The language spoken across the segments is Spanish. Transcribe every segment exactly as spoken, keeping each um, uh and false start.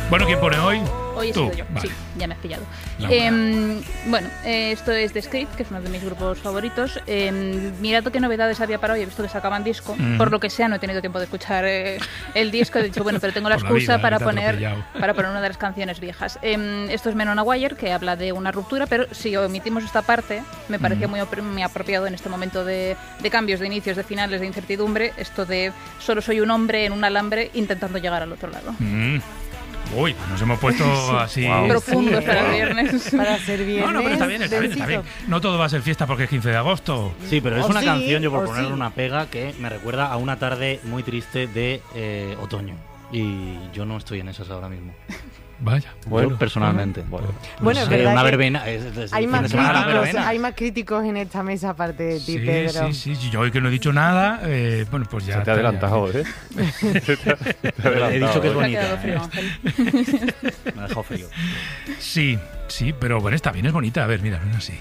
Bueno, ¿quién pone hoy? Hoy he Tú. sido yo, Vale. sí, ya me has pillado. La Eh, bueno, eh, esto es The Script, que es uno de mis grupos favoritos. Eh, mirad qué novedades había para hoy, he visto que sacaban disco. Mm. Por lo que sea, no he tenido tiempo de escuchar eh, el disco. He dicho, bueno, pero tengo la Por la excusa vida, para, que te ha poner, atropellado. para poner una de las canciones viejas. Eh, esto es Men on a Wire, que habla de una ruptura, pero si omitimos esta parte, me parecía Mm. muy, opr- muy apropiado en este momento de, de cambios, de inicios, de finales, de incertidumbre, esto de solo soy un hombre en un alambre intentando llegar al otro lado. Mm. Uy, nos hemos puesto así... Wow. Profundos Sí, para el ¿eh? viernes. Para ser viernes. No, no, pero está bien, está bien, está bien. No todo va a ser fiesta porque es quince de agosto. Sí, pero es O una sí, canción, yo por o ponerle sí. una pega, que me recuerda a una tarde muy triste de eh, otoño. Y yo no estoy en esas ahora mismo. Vaya. Yo personalmente. Bueno, Bueno, es Sí, verdad una que verbena. Es, es- es hay el más, fin de semana de la críticos, verbena. hay más críticos en esta mesa aparte de ti, Sí, Pedro. sí, sí. Yo hoy que no he dicho nada, eh, bueno, pues ya... se te ha está, adelantado, ¿eh? Se te ha- se te ha He dicho que es adelantado, ¿eh? Me ha quedado bonita. frío, ¿eh? Ángel. Me ha dejado frío. Sí, sí, pero bueno, está bien, es bonita. A ver, mira, mira así.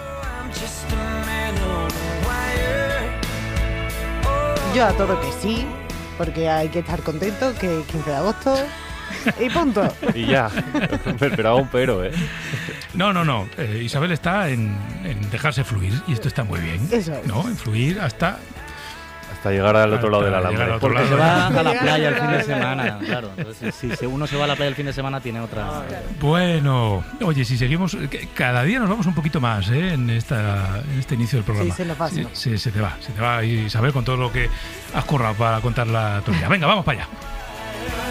Yo a todo que sí, porque hay que estar contento, que es quince de agosto y punto. Y ya. Me esperaba un pero, ¿eh? No, no, no. eh, Isabel está en, en dejarse fluir y esto está muy bien. Eso es. ¿No? En fluir hasta... Hasta llegar al otro lado del Hasta llegar al alambre. otro Porque lado. se va a la Llegar playa al el fin de lado de la- semana, claro. Entonces, si, si uno se va a la playa el fin de semana, tiene otra... Bueno, oye, si seguimos, que cada día nos vamos un poquito más ¿eh? en, esta, en este inicio del programa. Sí, se nos va, se Sí, nos va. sí, se te va, se te va, Isabel, con todo lo que has currado para contar la tuya. Venga, vamos para allá.